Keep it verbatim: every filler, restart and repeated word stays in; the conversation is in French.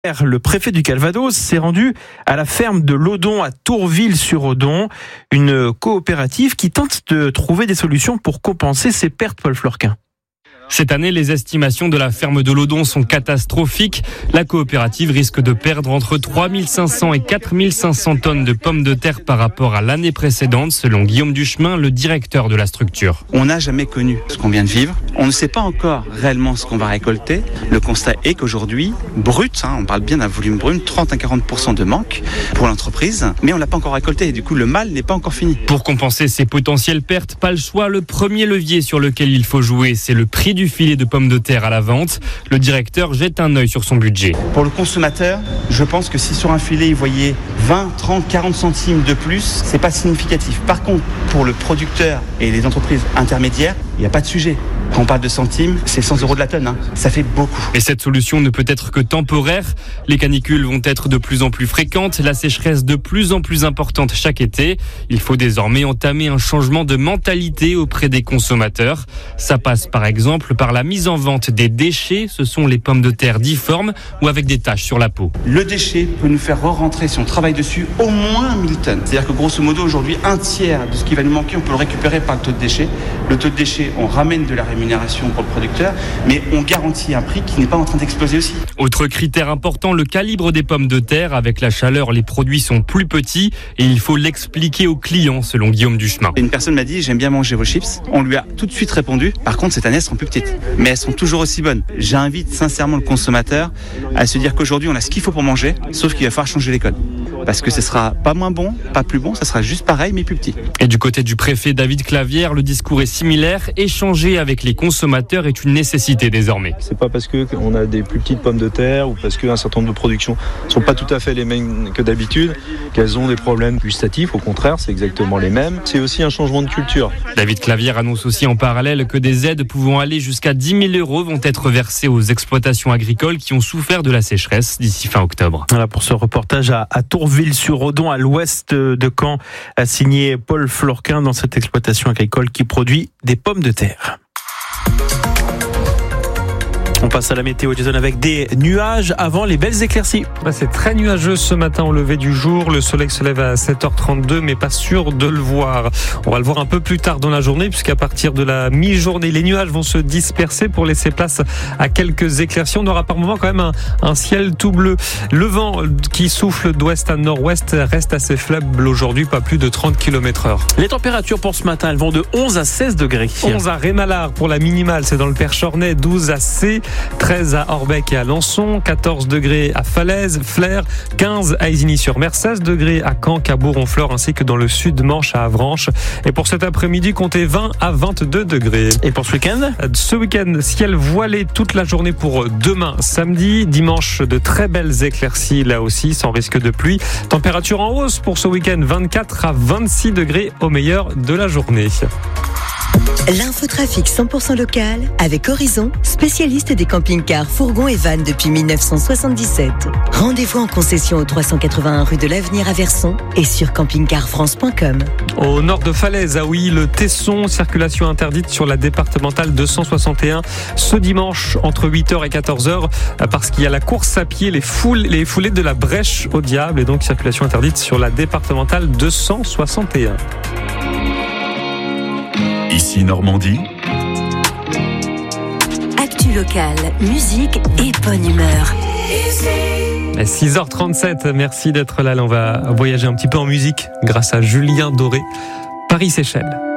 Le préfet du Calvados s'est rendu à la ferme de l'Odon à Tourville-sur-Odon, une coopérative qui tente de trouver des solutions pour compenser ses pertes, Paul Florquin. Cette année, les estimations de la ferme de l'Odon sont catastrophiques. La coopérative risque de perdre entre trois mille cinq cents et quatre mille cinq cents tonnes de pommes de terre par rapport à l'année précédente, selon Guillaume Duchemin, le directeur de la structure. On n'a jamais connu ce qu'on vient de vivre. On ne sait pas encore réellement ce qu'on va récolter. Le constat est qu'aujourd'hui, brut, hein, on parle bien d'un volume brut, trente à quarante pour cent de manque pour l'entreprise, mais on ne l'a pas encore récolté et du coup le mal n'est pas encore fini. Pour compenser ces potentielles pertes, pas le choix. Le premier levier sur lequel il faut jouer, c'est le prix du du filet de pommes de terre à la vente. Le directeur jette un œil sur son budget. Pour le consommateur, je pense que si sur un filet il voyait vingt, trente, quarante centimes de plus, c'est pas significatif. Par contre, pour le producteur et les entreprises intermédiaires, il n'y a pas de sujet. Quand on parle de centimes, c'est cent euros de la tonne, hein. Ça fait beaucoup. Et cette solution ne peut être que temporaire. Les canicules vont être de plus en plus fréquentes, la sécheresse de plus en plus importante chaque été. Il faut désormais entamer un changement de mentalité auprès des consommateurs. Ça passe par exemple par la mise en vente des déchets. Ce sont les pommes de terre difformes ou avec des taches sur la peau. Le déchet peut nous faire re-rentrer, si on travaille dessus, au moins mille tonnes. C'est-à-dire que grosso modo, aujourd'hui, un tiers de ce qui va nous manquer, on peut le récupérer par le taux de déchets. Le taux de déchets, on ramène de la rémunération pour le producteur, mais on garantit un prix qui n'est pas en train d'exploser aussi. Autre critère important, le calibre des pommes de terre. Avec la chaleur, les produits sont plus petits et il faut l'expliquer aux clients, selon Guillaume Duchemin. Une personne m'a dit « j'aime bien manger vos chips ». On lui a tout de suite répondu « par contre, cette année, elles seront plus petites ». Mais elles sont toujours aussi bonnes. J'invite sincèrement le consommateur à se dire qu'aujourd'hui, on a ce qu'il faut pour manger, sauf qu'il va falloir changer les codes. Parce que ce sera pas moins bon, pas plus bon, ça sera juste pareil, mais plus petit. Et du côté du préfet David Clavière, le discours est similaire. Échanger avec les consommateurs est une nécessité désormais. C'est pas parce qu'on a des plus petites pommes de terre ou parce qu'un certain nombre de productions sont pas tout à fait les mêmes que d'habitude qu'elles ont des problèmes gustatifs. Au contraire, c'est exactement les mêmes. C'est aussi un changement de culture. David Clavière annonce aussi en parallèle que des aides pouvant aller jusqu'à dix mille euros vont être versées aux exploitations agricoles qui ont souffert de la sécheresse d'ici fin octobre. Voilà pour ce reportage à, à Tourville-sur-Odon, à l'ouest de Caen, a signé Paul Florquin dans cette exploitation agricole qui produit des pommes de terre. On passe à la météo, Jason, avec des nuages avant les belles éclaircies. C'est très nuageux ce matin au lever du jour. Le soleil se lève à sept heures trente-deux, mais pas sûr de le voir. On va le voir un peu plus tard dans la journée, puisqu'à partir de la mi-journée, les nuages vont se disperser pour laisser place à quelques éclaircies. On aura par moment quand même un, un ciel tout bleu. Le vent qui souffle d'ouest à nord-ouest reste assez faible aujourd'hui, pas plus de trente kilomètres heure. Les températures pour ce matin, elles vont de onze à seize degrés. onze à Rémalard pour la minimale, c'est dans le Perchornay, douze à C. treize à Orbec et à Lançon, quatorze degrés à Falaise, Flers, quinze à Isigny-sur-Mer, seize degrés à Caen, Cabourg-en-Fleur ainsi que dans le sud-Manche à Avranches. Et pour cet après-midi, comptez vingt à vingt-deux degrés. Et pour ce week-end ? Ce week-end, ciel voilé toute la journée pour demain, samedi. Dimanche, de très belles éclaircies là aussi, sans risque de pluie. Température en hausse pour ce week-end, vingt-quatre à vingt-six degrés au meilleur de la journée. L'infotrafic cent pour cent local avec Horizon, spécialiste des camping-cars, fourgons et vannes depuis mille neuf cent soixante-dix-sept. Rendez-vous en concession au trois cent quatre-vingt-un rue de l'Avenir à Verson et sur camping car france point com. Au nord de Falaise, à Ouilly, le Tesson, circulation interdite sur la départementale deux cent soixante et un ce dimanche entre huit heures et quatorze heures parce qu'il y a la course à pied, les, foules, les foulées de la Brèche au Diable et donc circulation interdite sur la départementale deux cent soixante et un. Ici Normandie. Actu local, musique et bonne humeur. six heures trente-sept, merci d'être là. Là, on va voyager un petit peu en musique grâce à Julien Doré, Paris-Séchelles.